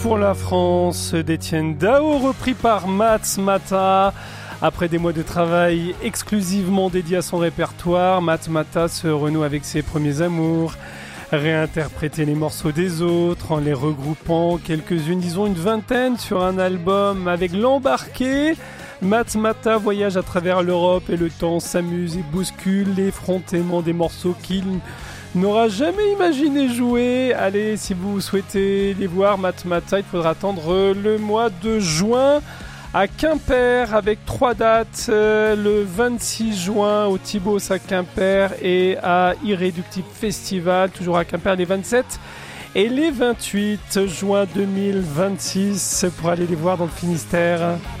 Pour la France d'Étienne Dao, repris par Matmatata. Après des mois de travail exclusivement dédiés à son répertoire, Matmatata se renoue avec ses premiers amours, réinterpréter les morceaux des autres en les regroupant, quelques-unes, disons une vingtaine, sur un album avec l'embarqué. Matmatata voyage à travers l'Europe et le temps s'amuse et bouscule l'effrontement des morceaux qu'il n'aura jamais imaginé jouer. Allez, si vous souhaitez les voir, Matmatata, il faudra attendre le mois de juin à Quimper avec 3 dates, le 26 juin au Thibos à Quimper et à Irréductible Festival, toujours à Quimper, les 27 et les 28 juin 2026 pour aller les voir dans le Finistère.